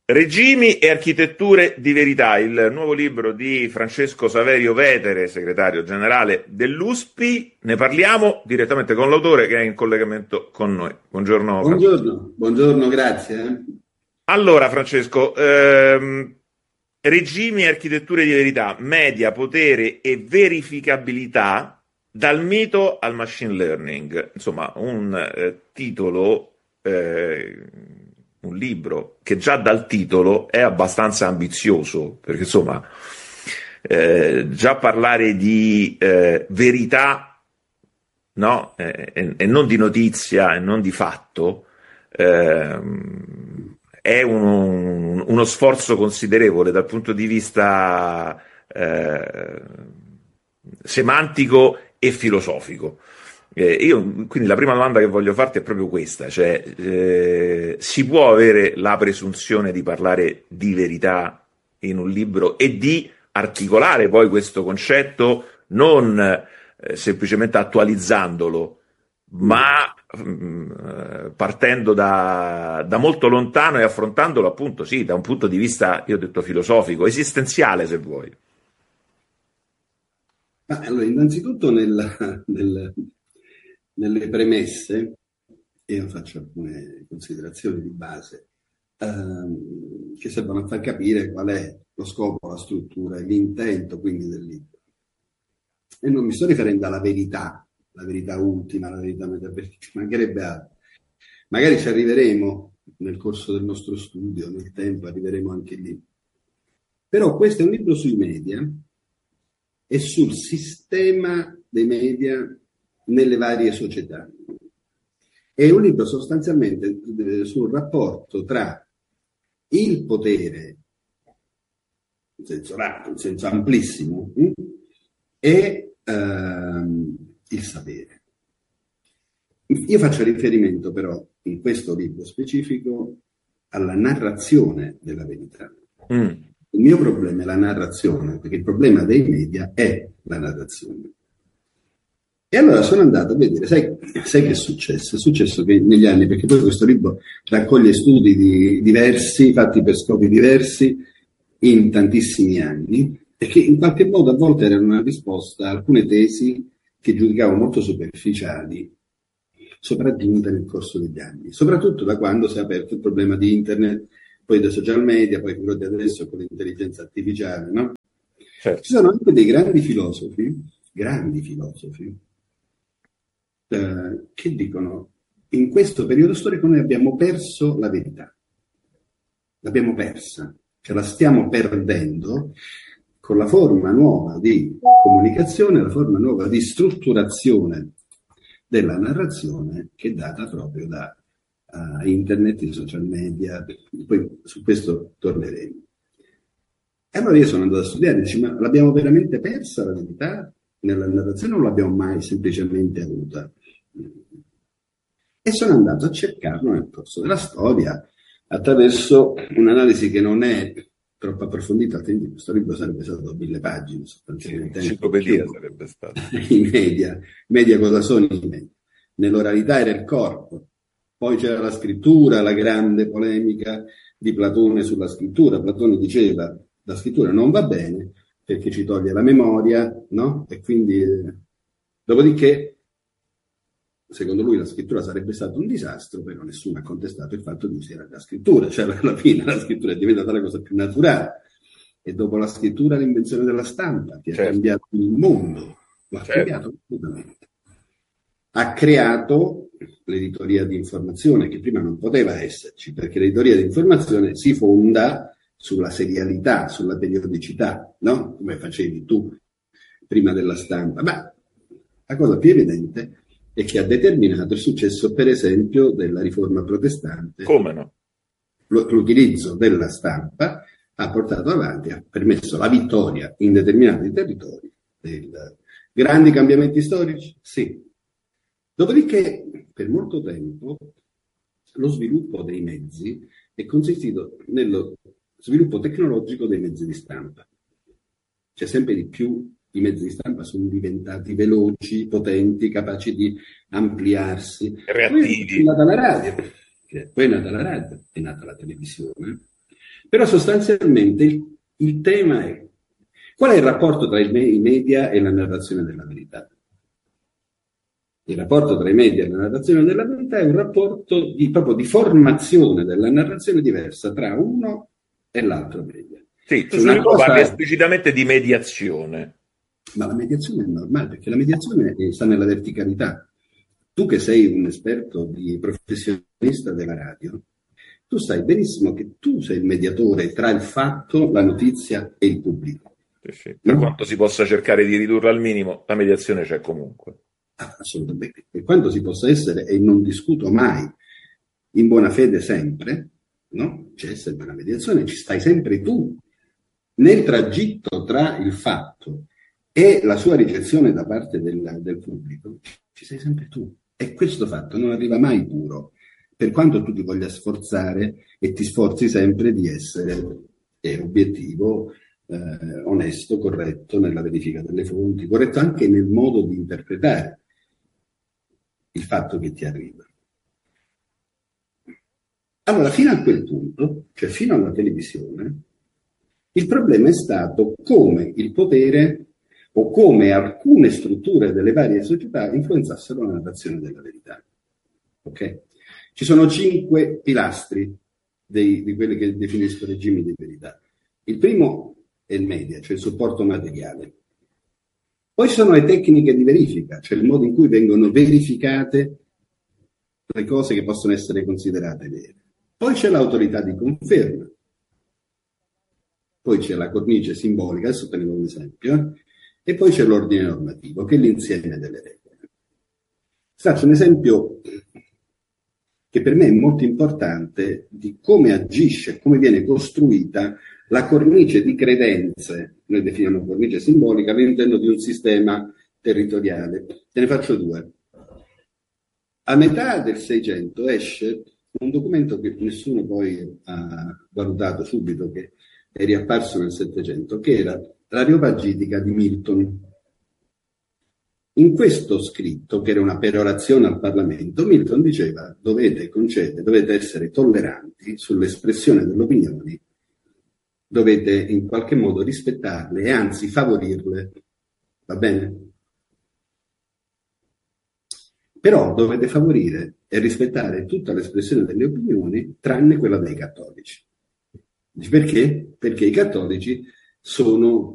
Regimi e architetture di verità, il nuovo libro di Francesco Saverio Vetere, segretario generale dell'USPI. Ne parliamo direttamente con l'autore che è in collegamento con noi. Buongiorno. Buongiorno, buongiorno, grazie. Allora, Francesco, regimi e architetture di verità, media, potere e verificabilità dal mito al machine learning. Insomma, un titolo, un libro che già dal titolo è abbastanza ambizioso, perché insomma, già parlare di verità, no? E non di notizia e non di fatto, è uno sforzo considerevole dal punto di vista semantico e filosofico. Quindi la prima domanda che voglio farti è proprio questa, cioè si può avere la presunzione di parlare di verità in un libro e di articolare poi questo concetto non semplicemente attualizzandolo, ma partendo da molto lontano e affrontandolo appunto sì, da un punto di vista, io ho detto filosofico, esistenziale se vuoi. Allora, innanzitutto nelle premesse io faccio alcune considerazioni di base che servono a far capire qual è lo scopo, la struttura e l'intento quindi del libro. E non mi sto riferendo alla verità, la verità ultima, la verità metaversa, ci mancherebbe altro. Magari ci arriveremo nel corso del nostro studio, nel tempo arriveremo anche lì. Però questo è un libro sui media e sul sistema dei media nelle varie società. È un libro sostanzialmente sul rapporto tra il potere, in senso lato, in senso amplissimo, e il sapere. Io faccio riferimento però in questo libro specifico alla narrazione della verità. Il mio problema è la narrazione, perché il problema dei media è la narrazione. E allora sono andato a vedere, sai che è successo? È successo che negli anni, perché poi questo libro raccoglie studi diversi, fatti per scopi diversi, in tantissimi anni, e che in qualche modo a volte erano una risposta a alcune tesi che giudicavo molto superficiali, sopraggiunte nel corso degli anni, soprattutto da quando si è aperto il problema di internet, poi dei social media, poi quello di adesso con l'intelligenza artificiale, no? Certo. Ci sono anche dei grandi filosofi, che dicono: in questo periodo storico noi abbiamo perso la verità, l'abbiamo persa, ce la stiamo perdendo con la forma nuova di comunicazione, la forma nuova di strutturazione della narrazione che è data proprio da internet, i social media. Poi su questo torneremo. E allora io sono andato a studiare, dice, ma l'abbiamo veramente persa la verità nella narrazione o l'abbiamo mai semplicemente avuta? E sono andato a cercarlo nel corso della storia attraverso un'analisi che non è troppo approfondita, altrimenti questo libro sarebbe stato 1000 pagine sostanzialmente. Enciclopedia sarebbe stato. I media cosa sono i media? Nell'oralità era il corpo, poi c'era la scrittura, la grande polemica di Platone sulla scrittura. Platone diceva: la scrittura non va bene perché ci toglie la memoria, no? E quindi dopodiché secondo lui la scrittura sarebbe stato un disastro, però nessuno ha contestato il fatto di usare la scrittura, cioè alla fine la scrittura è diventata la cosa più naturale, e dopo la scrittura l'invenzione della stampa che ha cambiato il mondo, lo ha cambiato completamente. Ha creato l'editoria di informazione, che prima non poteva esserci, perché l'editoria di informazione si fonda sulla serialità, sulla periodicità, no? Come facevi tu prima della stampa. Ma la cosa più evidente è che ha determinato il successo, per esempio, della riforma protestante. Come no? L'utilizzo della stampa ha portato avanti, ha permesso la vittoria in determinati territori. Grandi cambiamenti storici? Sì. Dopodiché, per molto tempo, lo sviluppo dei mezzi è consistito nello sviluppo tecnologico dei mezzi di stampa. C'è sempre di più. I mezzi di stampa sono diventati veloci, potenti, capaci di ampliarsi. Reattivi. Poi è nata la radio, è nata la televisione, Però sostanzialmente il tema è: qual è il rapporto tra i media e la narrazione della verità? Il rapporto tra i media e la narrazione della verità è un rapporto proprio di formazione della narrazione diversa tra uno e l'altro media. Sì, tu Cioè sul una libro parli cosa, esplicitamente di mediazione. ma la mediazione è normale, perché la mediazione sta nella verticalità. Tu che sei un esperto di professionista della radio, tu sai benissimo che tu sei il mediatore tra il fatto, la notizia e il pubblico. Sì, sì. Per No? quanto si possa cercare di ridurre al minimo, la mediazione c'è comunque. Assolutamente. Per quanto si possa essere, e non discuto mai, in buona fede sempre, no? C'è sempre una mediazione, ci stai sempre tu. Nel tragitto tra il fatto e la sua ricezione da parte del pubblico, ci sei sempre tu. E questo fatto non arriva mai puro, per quanto tu ti voglia sforzare e ti sforzi sempre di essere obiettivo, onesto, corretto nella verifica delle fonti, corretto anche nel modo di interpretare il fatto che ti arriva. Allora, fino a quel punto, cioè fino alla televisione, il problema è stato come il potere o come alcune strutture delle varie società influenzassero la narrazione della verità. Ok? Ci sono 5 pilastri di quelli che definisco regimi di verità. Il primo è il media, cioè il supporto materiale. Poi ci sono le tecniche di verifica, cioè il modo in cui vengono verificate le cose che possono essere considerate vere. Poi c'è l'autorità di conferma. Poi c'è la cornice simbolica, adesso prendo un esempio, e poi c'è l'ordine normativo, che è l'insieme delle regole. Faccio un esempio che per me è molto importante di come agisce, come viene costruita la cornice di credenze, noi definiamo cornice simbolica, all'interno di un sistema territoriale. Te ne faccio 2. A metà del 600 esce un documento che nessuno poi ha valutato subito, che è riapparso nel 700, che era l'Areopagitica di Milton. In questo scritto, che era una perorazione al Parlamento, Milton diceva: dovete essere tolleranti sull'espressione delle opinioni, dovete in qualche modo rispettarle e anzi favorirle, va bene? Però dovete favorire e rispettare tutta l'espressione delle opinioni, tranne quella dei cattolici. Perché? Perché i cattolici sono